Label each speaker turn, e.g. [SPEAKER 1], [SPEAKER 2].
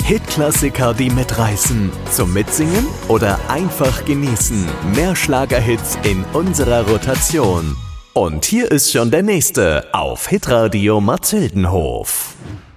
[SPEAKER 1] Hitklassiker, die mitreißen. Zum Mitsingen oder einfach genießen. Mehr Schlagerhits in unserer Rotation. Und hier ist schon der nächste auf Hitradio Marzildenhof.